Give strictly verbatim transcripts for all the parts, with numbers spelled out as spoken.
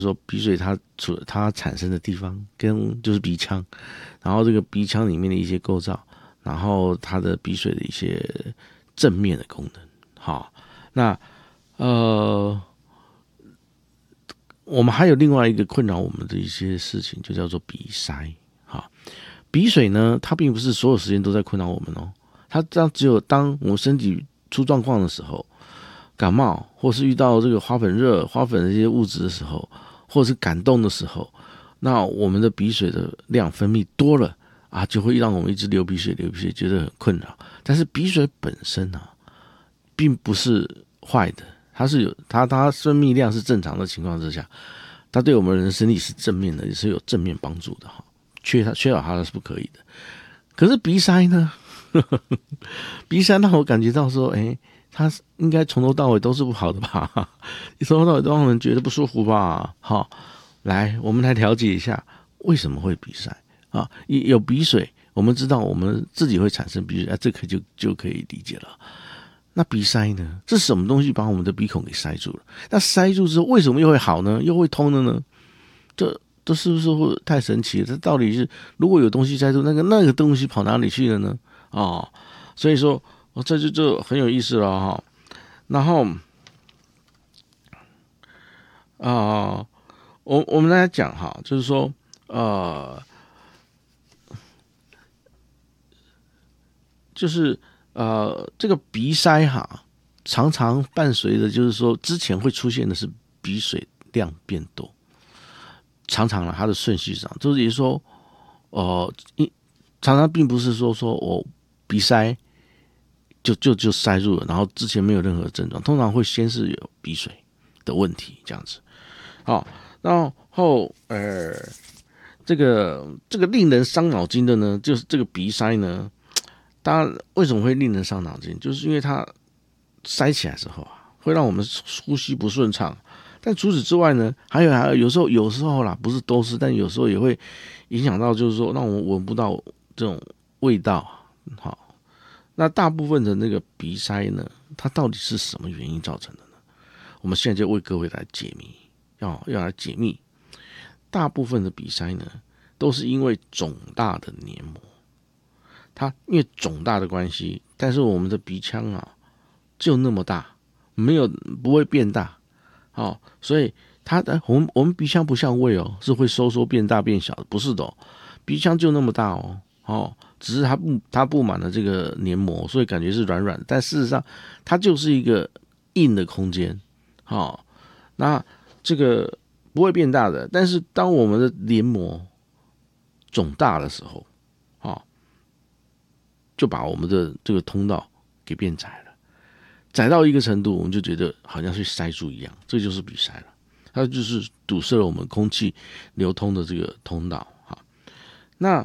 说鼻水它除它产生的地方跟就是鼻腔，然后这个鼻腔里面的一些构造，然后它的鼻水的一些正面的功能。好，那呃，我们还有另外一个困扰我们的一些事情，就叫做鼻塞。好，鼻水呢，它并不是所有时间都在困扰我们哦，它当只有当我们身体出状况的时候，感冒或是遇到这个花粉热、花粉的这些物质的时候，或者是感动的时候，那我们的鼻水的量分泌多了啊，就会让我们一直流鼻水、流鼻水，觉得很困扰。但是鼻水本身啊，并不是坏的，它是有它它分泌量是正常的情况之下，它对我们人的身体是正面的，也是有正面帮助的哈。缺它缺少它是不可以的。可是鼻塞呢？鼻塞让我感觉到说，哎，它应该从头到尾都是不好的吧？你从头到尾都让人觉得不舒服吧？好，来，我们来了解一下为什么会鼻塞啊？有鼻水，我们知道我们自己会产生鼻水，啊，这可就就可以理解了。那鼻塞呢？这是什么东西把我们的鼻孔给塞住了？那塞住之后，为什么又会好呢？又会通了呢？这这是不是会太神奇了？这到底是如果有东西塞住，那个那个东西跑哪里去了呢？哦，所以说，哦，这就就很有意思了哈、哦。然后啊、呃，我我们来讲哈，就是说，呃，就是呃，这个鼻塞哈，常常伴随着就是说，之前会出现的是鼻水量变多，常常呢，它的顺序上，就是也就是说，呃，一常常并不是说说我鼻塞就就就塞住了，然后之前没有任何症状，通常会先是有鼻水的问题这样子。好，然后呃，这个这个令人伤脑筋的呢，就是这个鼻塞呢，当然为什么会令人伤脑筋，就是因为它塞起来之后啊，会让我们呼吸不顺畅。但除此之外呢，还有还有有时候有时候啦，不是都是，但有时候也会影响到，就是说让我们闻不到这种味道。好，那大部分的那个鼻塞呢，它到底是什么原因造成的呢？我们现在就为各位来解谜，要要来解密。大部分的鼻塞呢，都是因为肿大的黏膜，它因为肿大的关系，但是我们的鼻腔啊就那么大，没有不会变大。好、哦，所以它的我们我们鼻腔不像胃哦，是会收缩变大变小的，不是的哦，鼻腔就那么大哦，哦，只是它布它布满了这个黏膜，所以感觉是软软的，但事实上它就是一个硬的空间。好、哦，那这个不会变大的，但是当我们的黏膜肿大的时候，好、哦，就把我们的这个通道给变窄了。窄到一个程度，我们就觉得好像是塞住一样，这就是鼻塞了。它就是堵塞了我们空气流通的这个通道。哈，那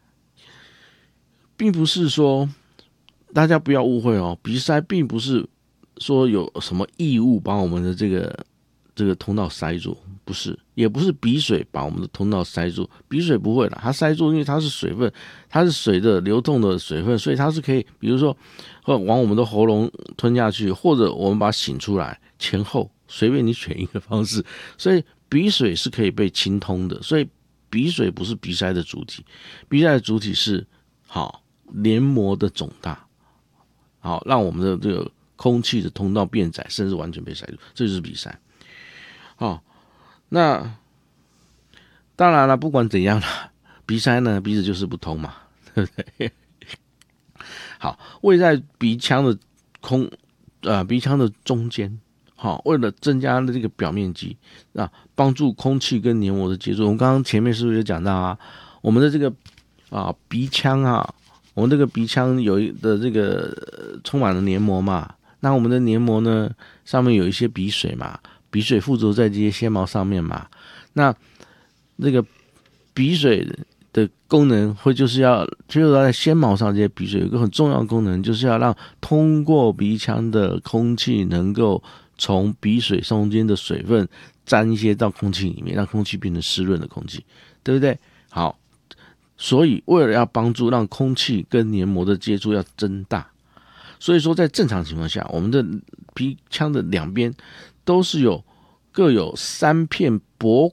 并不是说大家不要误会哦，鼻塞并不是说有什么异物把我们的这个这个通道塞住，不是，也不是鼻水把我们的通道塞住，鼻水不会啦，它塞住，因为它是水分，它是水的流动的水分，所以它是可以，比如说，往我们的喉咙吞下去，或者我们把它擤出来，前后随便你选一个方式，所以鼻水是可以被清通的，所以鼻水不是鼻塞的主体，鼻塞的主体是好黏膜的肿大，好让我们的这个空气的通道变窄，甚至完全被塞住，这就是鼻塞。好，那当然了，不管怎样啦，鼻塞呢，鼻子就是不通嘛，对不对？好，位在鼻腔的空呃鼻腔的中间，好，为了增加这个表面积啊，帮助空气跟黏膜的接触。我们刚刚前面是不是有讲到啊？我们的这个啊鼻腔啊，我们这个鼻腔有的这个、呃、充满了黏膜嘛，那我们的黏膜呢上面有一些鼻水嘛，鼻水附着在这些纤毛上面嘛，那这个鼻水的功能会就是要就是要在纤毛上，这些鼻水有一个很重要的功能，就是要让通过鼻腔的空气能够从鼻水中间的水分沾一些到空气里面，让空气变成湿润的空气，对不对？好，所以为了要帮助让空气跟黏膜的接触要增大，所以说在正常情况下，我们的鼻腔的两边都是有各有三片薄